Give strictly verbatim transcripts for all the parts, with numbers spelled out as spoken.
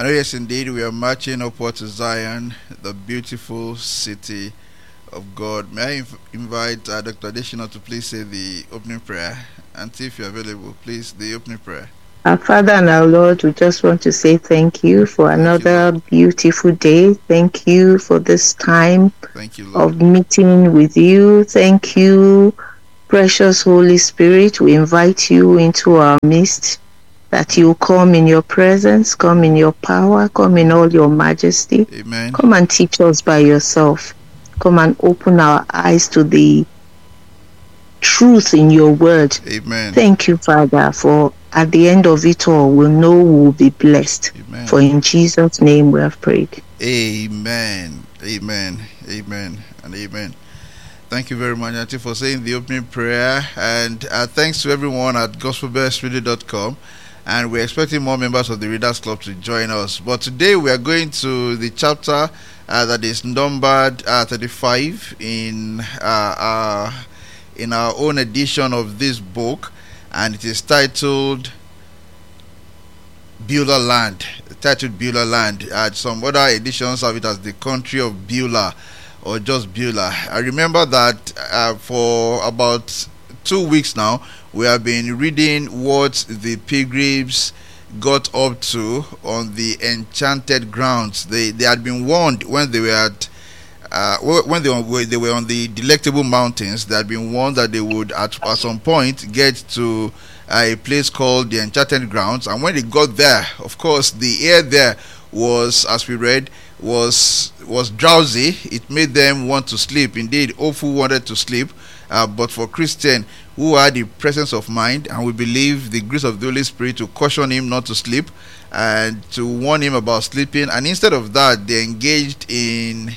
And oh yes, indeed, we are marching upward to Zion, the beautiful city of God. May I inv- invite uh, Doctor Adeshina to please say the opening prayer? And if you're available, please, the opening prayer. Our Father and our Lord, we just want to say thank you for Thank you, another Lord. beautiful day. Thank you for this time Thank you, Lord. of meeting with you. Thank you, precious Holy Spirit. We invite you into our midst, that you come in your presence, come in your power, come in all your majesty. Amen. Come and teach us by yourself. Come and open our eyes to the truth in your word. Amen. Thank you, Father, for at the end of it all, we'll know we'll be blessed. Amen. For in Jesus' name we have prayed. Amen. Amen. Amen. And amen. Thank you very much, Auntie, for saying the opening prayer. And uh, thanks to everyone at gospel best radio dot com. And we're expecting more members of the Readers Club to join us. But today we are going to the chapter uh, that is numbered uh, thirty-five in uh, our, in our own edition of this book. And it is titled Beulah Land. Titled Beulah Land. Uh, some other editions have it as the country of Beulah, or just Beulah. I remember that uh, for about two weeks now, we have been reading what the pilgrims got up to on the enchanted grounds. They they had been warned when they were at uh, when they were they were on the Delectable Mountains. They had been warned that they would at, at some point get to uh, a place called the Enchanted Grounds. And when they got there, of course, the air there was, as we read, was was drowsy. It made them want to sleep. Indeed, Ofu wanted to sleep. Uh, but for Christian who had the presence of mind, and we believe the grace of the Holy Spirit to caution him not to sleep and to warn him about sleeping, and instead of that, they engaged in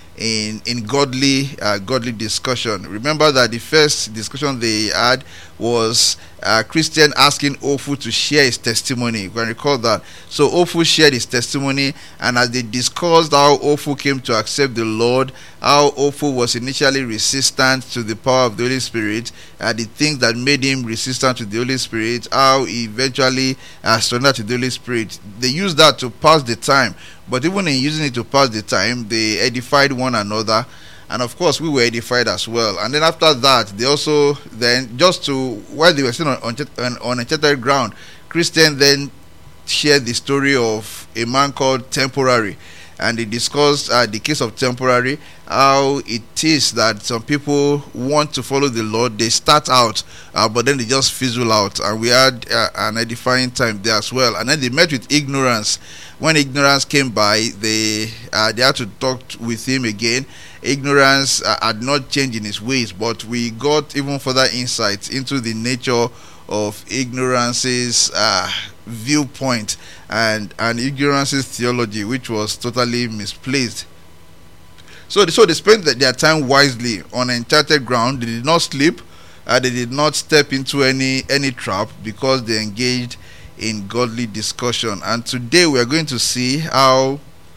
in in godly uh, godly discussion. Remember that the first discussion they had was uh, Christian asking Ofu to share his testimony. You can recall that. So Ofu shared his testimony, and as they discussed how Ofu came to accept the Lord, how Ofu was initially resistant to the power of the Holy Spirit, uh, the things that made him resistant to the Holy Spirit, how he eventually uh, surrendered to the Holy Spirit. They used that to pass the time. But even in using it to pass the time, they edified one another, and of course we were edified as well. And then after that, they also then, just to while they were still on on, on enchanted ground, Christian then shared the story of a man called Temporary, and they discussed uh, the case of Temporary, how it is that some people want to follow the Lord. They start out, uh, but then they just fizzle out, and we had uh, an edifying time there as well. And then they met with ignorance. When ignorance came by, they uh, they had to talk with him again. Ignorance uh, had not changed in his ways, but we got even further insights into the nature of ignorance's uh, viewpoint and and ignorance's theology, which was totally misplaced. So, so they spent their time wisely on enchanted ground. They did not sleep. Uh, they did not step into any any trap, because they engaged in godly discussion. And today we are going to see how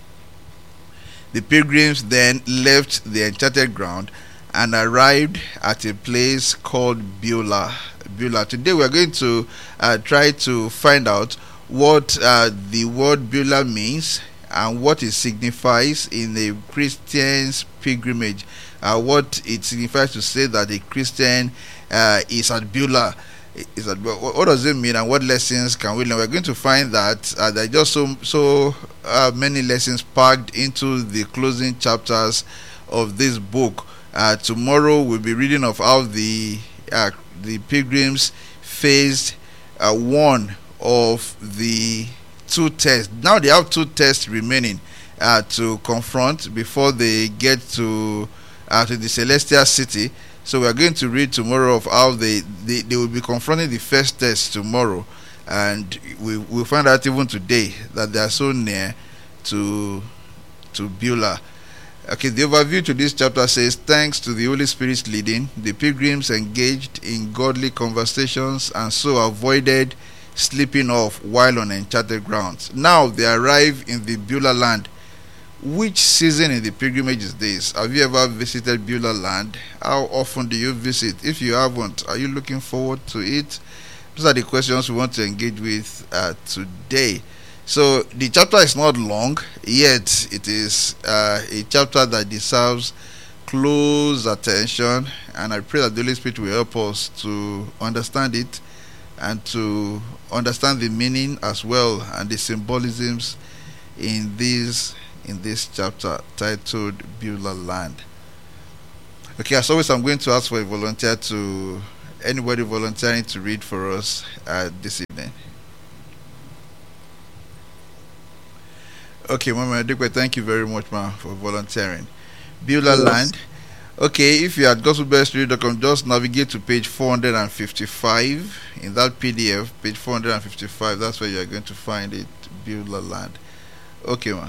the pilgrims then left the enchanted ground and arrived at a place called Beulah. Beulah. Today we are going to uh, try to find out what uh, the word Beulah means and what it signifies in a Christian's pilgrimage. Uh, what it signifies to say that a Christian uh, is at Beulah. Is that, what does it mean, and what lessons can we learn? We're going to find that uh, there are just so so uh, many lessons packed into the closing chapters of this book. Uh, tomorrow we'll be reading of how the uh, the pilgrims faced uh, one of the two tests. Now they have two tests remaining uh, to confront before they get to uh, to the celestial city. So we are going to read tomorrow of how they, they, they will be confronting the first test tomorrow, and we will find out even today that they are so near to to Beulah. Okay, the overview to this chapter says, thanks to the Holy Spirit's leading, the pilgrims engaged in godly conversations and so avoided sleeping off while on enchanted grounds. Now they arrive in the Beulah land. Which season in the pilgrimage is this? Have you ever visited Beulah land? How often do you visit? If you haven't, are you looking forward to it? Those are the questions we want to engage with uh, today. So the chapter is not long, yet it is uh, a chapter that deserves close attention, and I pray that the Holy Spirit will help us to understand it and to understand the meaning as well and the symbolisms in this in this chapter titled Beulah Land. Okay, as always, I'm going to ask for a volunteer to anybody volunteering to read for us uh, this evening. Okay, Mama Adekwe, thank you very much, ma, for volunteering. Beulah Yes. Land. Okay, if you're at gospel best studio dot com, just navigate to page four hundred fifty-five in that P D F, page four hundred fifty-five. That's where you're going to find it, Beulah Land. Okay, ma.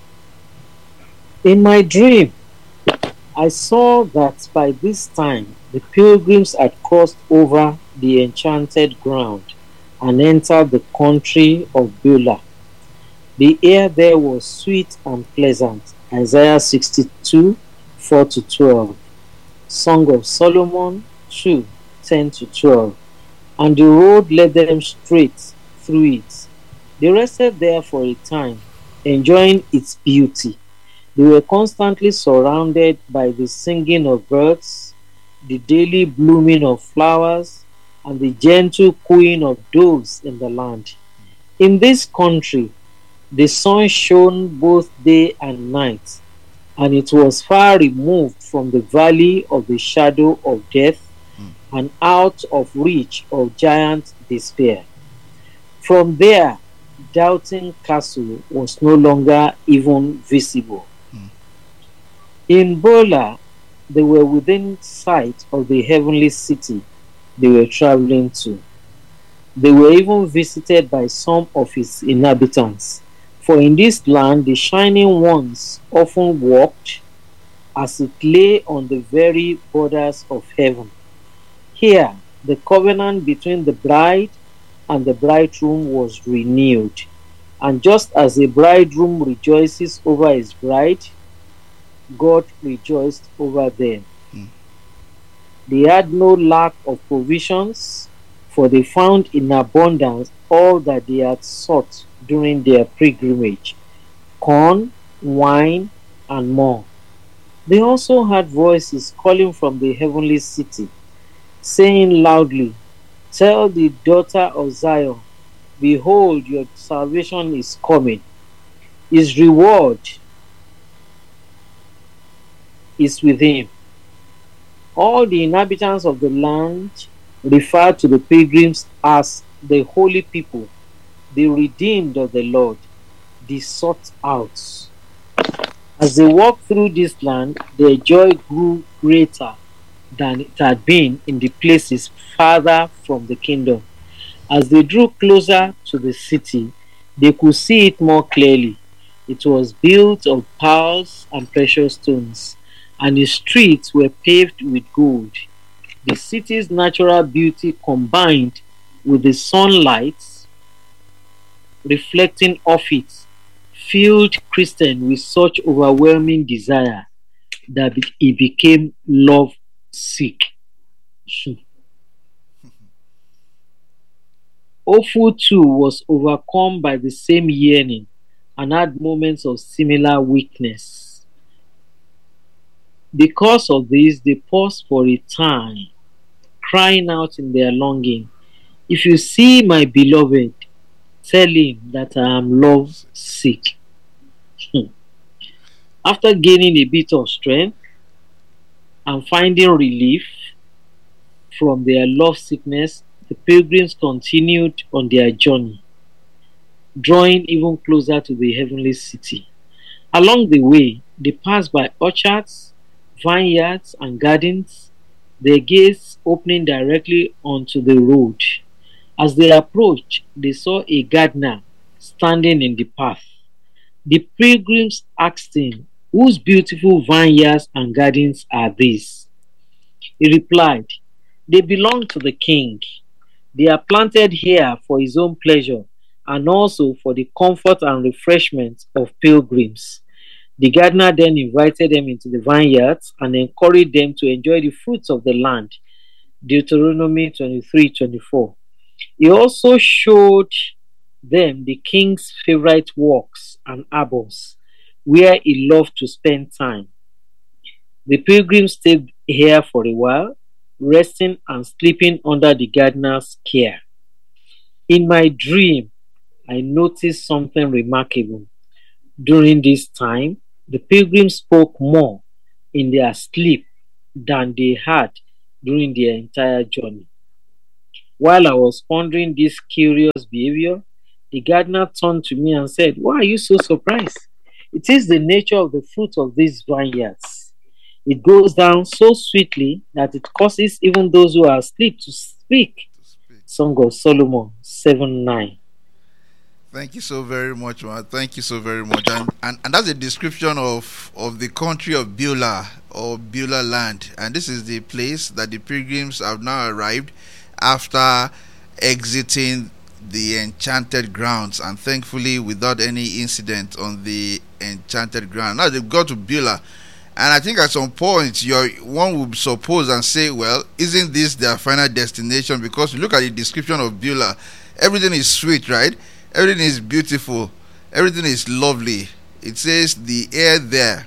In my dream, I saw that by this time the pilgrims had crossed over the enchanted ground and entered the country of Beulah. The air there was sweet and pleasant. Isaiah sixty-two, four to twelve. Song of Solomon two, ten to twelve. And the road led them straight through it. They rested there for a time, enjoying its beauty. They were constantly surrounded by the singing of birds, the daily blooming of flowers, and the gentle cooing of doves in the land. In this country, the sun shone both day and night, and it was far removed from the valley of the shadow of death and out of reach of giant despair. From there, Doubting Castle was no longer even visible. In Beulah, they were within sight of the heavenly city they were traveling to. They were even visited by some of its inhabitants, for in this land the Shining Ones often walked as it lay on the very borders of heaven. Here, the covenant between the bride and the bridegroom was renewed, and just as a bridegroom rejoices over his bride, God rejoiced over them. Mm. They had no lack of provisions, for they found in abundance all that they had sought during their pilgrimage: corn, wine, and more. They also had voices calling from the heavenly city, saying loudly, "Tell the daughter of Zion, behold, your salvation is coming. His reward is with him." All the inhabitants of the land referred to the pilgrims as the holy people, the redeemed of the Lord, the sought out. As they walked through this land, their joy grew greater than it had been in the places farther from the kingdom. As they drew closer to the city, they could see it more clearly. It was built of pearls and precious stones, and the streets were paved with gold. The city's natural beauty combined with the sunlight reflecting off it filled Christian with such overwhelming desire that he became love sick. Ofu too was overcome by the same yearning and had moments of similar weakness. Because of this, they paused for a time, crying out in their longing, "If you see my beloved, tell him that I am love sick." After gaining a bit of strength and finding relief from their love sickness, the pilgrims continued on their journey, drawing even closer to the heavenly city. Along the way, they passed by orchards, vineyards, and gardens, their gates opening directly onto the road. As they approached, they saw a gardener standing in the path. The pilgrims asked him, "Whose beautiful vineyards and gardens are these?" He replied, "They belong to the king. They are planted here for his own pleasure and also for the comfort and refreshment of pilgrims." The gardener then invited them into the vineyards and encouraged them to enjoy the fruits of the land. Deuteronomy twenty-three twenty-four. He also showed them the king's favorite walks and arbors, where he loved to spend time. The pilgrims stayed here for a while, resting and sleeping under the gardener's care. In my dream, I noticed something remarkable. During this time, the pilgrims spoke more in their sleep than they had during their entire journey. While I was pondering this curious behavior, the gardener turned to me and said, "Why are you so surprised? It is the nature of the fruit of these vineyards. It goes down so sweetly that it causes even those who are asleep to speak." To speak. Song of Solomon seven nine. Thank you so very much, man. Thank you so very much. And, and and that's a description of of the country of Beulah, or Beulah land. And this is the place that the pilgrims have now arrived after exiting the enchanted grounds, and thankfully without any incident on the enchanted ground. Now they've got to Beulah. And I think at some point, your one would suppose and say, well, isn't this their final destination? Because you look at the description of Beulah, everything is sweet, right? Everything is beautiful. Everything is lovely. It says the air there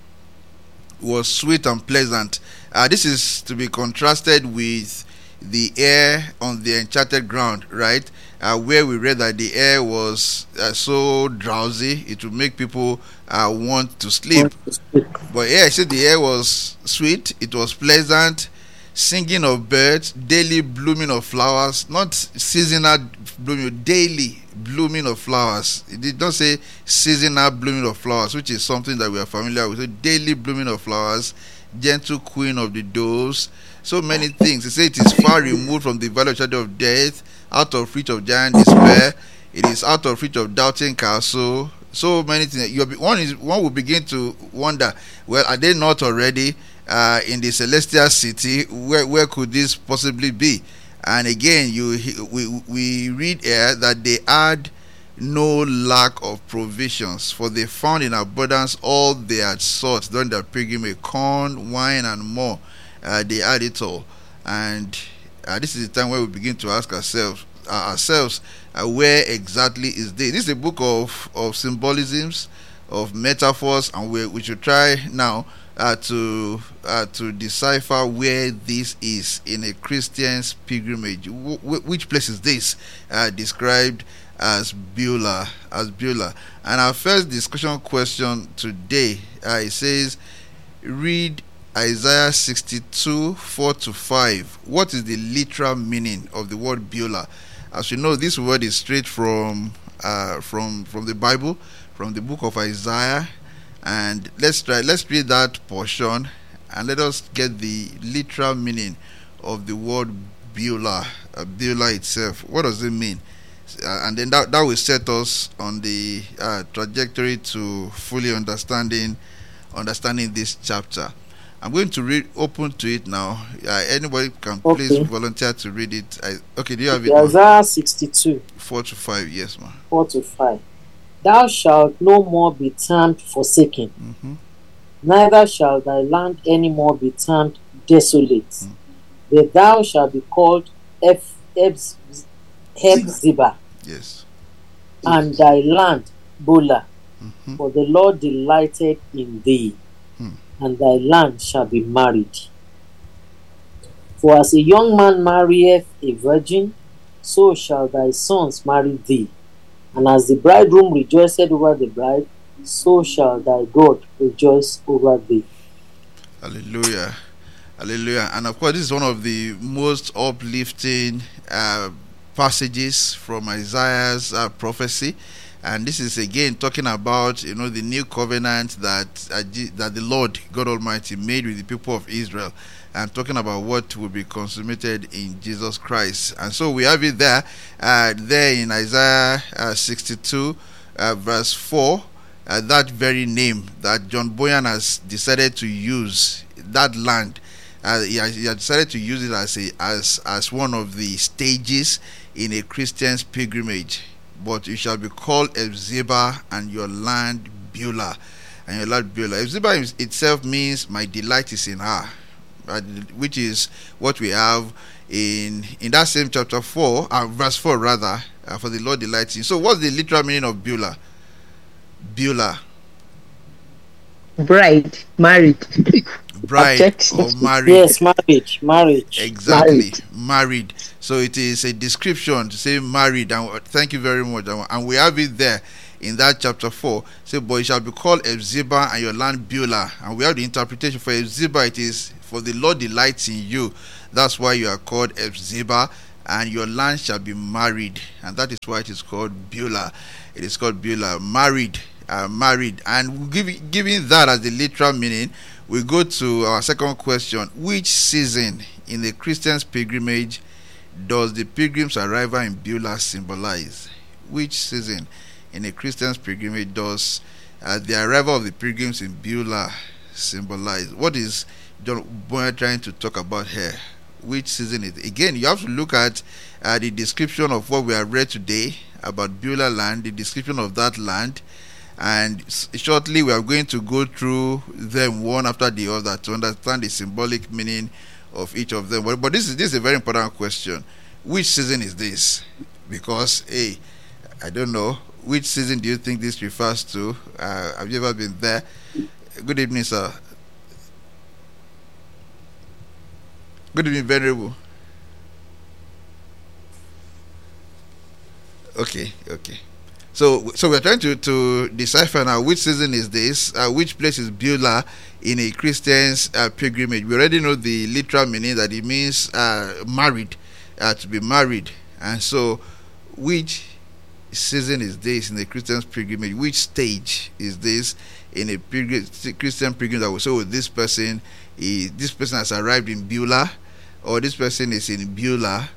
was sweet and pleasant. Uh, this is to be contrasted with the air on the enchanted ground, right? Uh, where we read that the air was uh, so drowsy, it would make people uh, want to sleep. But yeah, I said the air was sweet, it was pleasant, singing of birds, daily blooming of flowers, not seasonal blooming, daily blooming of flowers. It did not say seasonal blooming of flowers, which is something that we are familiar with. So daily blooming of flowers, gentle queen of the doves, so many things. It says it is far removed from the valley of shadow of death, out of reach of giant despair. It is out of reach of doubting castle. So many things. You'll be, one is one will begin to wonder, well, are they not already uh, in the celestial city? Where where could this possibly be? And again, you we we read here that they had no lack of provisions, for they found in abundance all they had sought during their pilgrimage, corn, wine, and more. Uh, they had it all. And uh, this is the time where we begin to ask ourselves uh, ourselves uh, where exactly is this? This is a book of of symbolisms, of metaphors, and we we should try now uh, to uh, to decipher where this is in a Christian's pilgrimage. W- w- which place is this uh, described as Beulah? As Beulah. And our first discussion question today, uh, it says, read Isaiah sixty-two four to five. What is the literal meaning of the word Beulah? As you know, this word is straight from uh, from from the Bible, from the book of Isaiah. And let's try let's read that portion and let us get the literal meaning of the word Beulah, uh, Beulah itself. What does it mean? Uh, and then that, that will set us on the uh, trajectory to fully understanding understanding this chapter. I'm going to read open to it now. Uh, anybody can Okay. please volunteer to read it. I, okay, do you have it? Okay, ma'am? Isaiah sixty-two Four to five, yes, ma'am. four to five. Thou shalt no more be termed forsaken, Mm-hmm. neither shall thy land any more be termed desolate, Mm. but thou shalt be called Eph- Ebs- Hephzibah, Yes. and thy land Beulah, Mm-hmm. for the Lord delighted in thee, Hmm. and thy land shall be married. For as a young man marrieth a virgin, so shall thy sons marry thee. And as the bridegroom rejoiced over the bride, so shall thy God rejoice over thee. Hallelujah. Hallelujah. And of course, this is one of the most uplifting uh, passages from Isaiah's uh, prophecy. And this is again talking about, you know, the new covenant that uh, G- that the Lord God Almighty made with the people of Israel, and talking about what will be consummated in Jesus Christ. And so we have it there, uh, there in Isaiah uh, sixty-two, uh, verse four. Uh, that very name that John Boyan has decided to use, that land, uh, he, has, he has decided to use it as a as as one of the stages in a Christian's pilgrimage. But you shall be called Hephzibah, and your land Beulah, and your land Beulah. Hephzibah itself means my delight is in her, right? Which is what we have in in that same chapter four, uh, verse four rather, uh, for the Lord delights in. So what's the literal meaning of Beulah? Beulah. Bride, married. Bride Objection. or married. Yes, marriage, marriage. Exactly, Married. married. So it is a description to say married, and thank you very much. And we have it there in that chapter four. Say, boy, you shall be called Hephzibah, and your land Beulah. And we have the interpretation for Hephzibah. It is for the Lord delights in you. That's why you are called Hephzibah, and your land shall be married, and that is why it is called Beulah. It is called Beulah, married, uh, married. And giving giving that as the literal meaning, we go to our second question. Which season in the Christian's pilgrimage does the pilgrim's arrival in Beulah symbolize? Which season in a Christian's pilgrimage does uh, the arrival of the pilgrims in Beulah symbolize? What is John Boyer trying to talk about here? Which season is it? Again, you have to look at uh, the description of what we have read today about Beulah land, the description of that land, and shortly we are going to go through them one after the other to understand the symbolic meaning of each of them. But, but this is this is a very important question. Which season is this? Because hey, I don't know. Which season do you think this refers to? Uh, have you ever been there? Good evening, sir. Good evening, Venerable. Okay, okay. So, so we're trying to, to decipher now which season is this, uh, which place is Beulah in a Christian's uh, pilgrimage. We already know the literal meaning that it means uh, married, uh, to be married. And so, which season is this in the Christian's pilgrimage? Which stage is this in a pilgrim, Christian pilgrimage that will say, oh, this person is, this person has arrived in Beulah, or this person is in Beulah?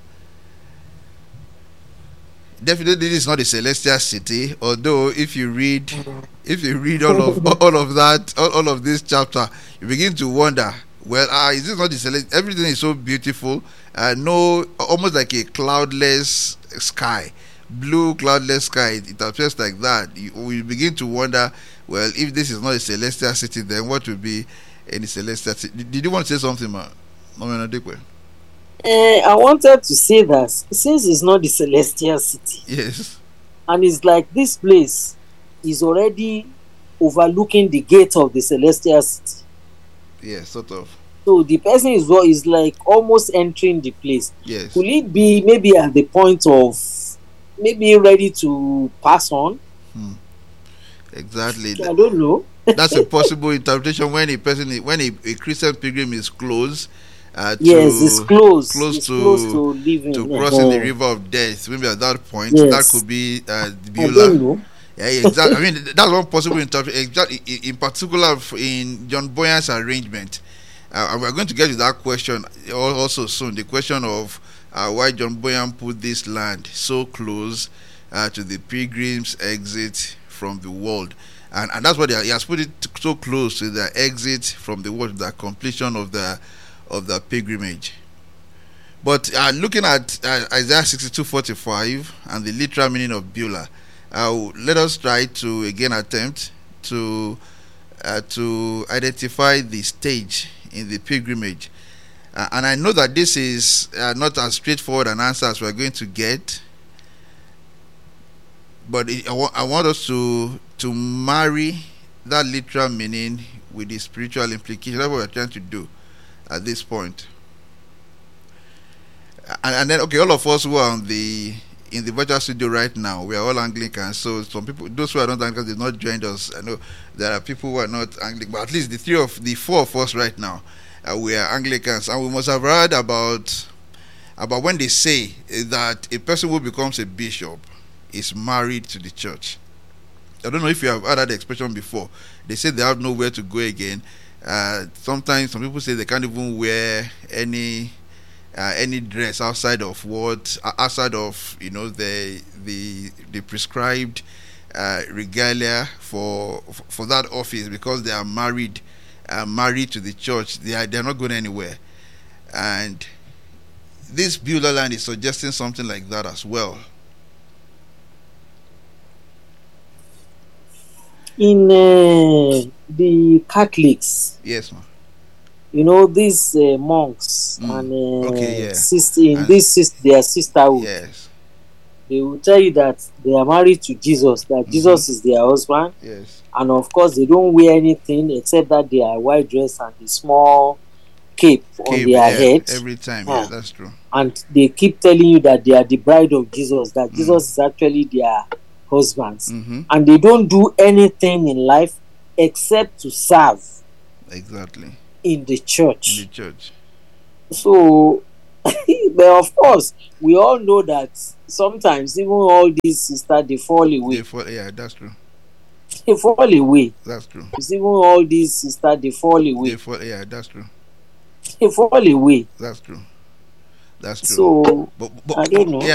Definitely, this is not a celestial city. Although, if you read, if you read all of all of that, all, all of this chapter, you begin to wonder. Well, ah, uh, is this not the celestial? Everything is so beautiful. Uh, no, almost like a cloudless sky, blue cloudless sky. It, it appears like that. You, you begin to wonder. Well, if this is not a celestial city, then what will be any celestial city? Did, did you want to say something, man? Uh, I wanted to say that since it's not the celestial city, yes, and it's like this place is already overlooking the gate of the celestial city. Yes, sort of. So the person is what is like almost entering the place. Yes. Could it be maybe at the point of maybe ready to pass on? Hmm. Exactly. I don't know. That's a possible interpretation when a person, is, when a, a Christian pilgrim is close. Uh, to, yes, it's close. Close it's to close to living. to crossing uh, the river of death. Maybe at that point, yes. that could be uh, Beulah. I don't know. Yeah, exactly. I mean, that's one possible interpretation. Exactly, in particular, in John Boyan's arrangement, uh, and we're going to get to that question also soon. The question of uh, why John Boyan put this land so close uh, to the pilgrims' exit from the world. And, and that's what he has put it so close to the exit from the world, the completion of the of the pilgrimage. But uh, looking at uh, Isaiah sixty-two forty-five and the literal meaning of Beulah, uh, let us try to again attempt to uh, to identify the stage in the pilgrimage. Uh, and I know that this is uh, not as straightforward an answer as we're going to get, but it, I, wa- I want us to to marry that literal meaning with the spiritual implication. That's what we're trying to do at this point. And, and then, okay, all of us who are on the in the virtual studio right now, we are all Anglicans. So some people, those who are not Anglicans, they've not joined us. I know there are people who are not Anglican, but at least the three of the four of us right now, uh, we are Anglicans, and we must have heard about about when they say that a person who becomes a bishop is married to the church. I don't know if you have heard that expression before. They say they have nowhere to go again. Uh, sometimes some people say they can't even wear any uh, any dress outside of what outside of you know the the the prescribed uh, regalia for for that office because they are married uh, married to the church. They are they are not going anywhere, and this Beulah land is suggesting something like that as well. In uh, the Catholics, Yes, ma'am. you know these uh, monks Mm. and uh, Okay, yeah. sister in And- this sis- their sisterhood. Yes. they will tell you that they are married to Jesus, that Mhm. Jesus is their husband, Yes. and of course they don't wear anything except that they are white dress and a small cape on Cape, their yeah, head. every time. Ah. Yeah, that's true. And they keep telling you that they are the bride of Jesus, that Mm. Jesus is actually their husbands. Mm-hmm. And they don't do anything in life except to serve Exactly. in the In church. the church. So, but of course, we all know that sometimes even all these sisters they fall away. They fall, yeah, that's true. They fall away. That's true. Even all these sisters they fall They away. fall, yeah, that's true. They fall away. That's true. That's true. So But, but, I don't know. yeah.